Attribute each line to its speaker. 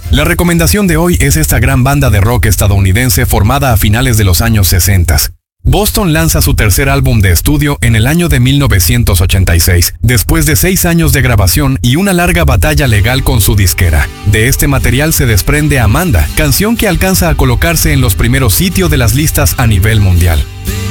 Speaker 1: La recomendación de hoy es esta gran banda de rock estadounidense formada a finales de los años 60. Boston lanza su tercer álbum de estudio en el año de 1986, después de 6 años de grabación y una larga batalla legal con su disquera. De este material se desprende Amanda, canción que alcanza a colocarse en los primeros sitios de las listas a nivel mundial.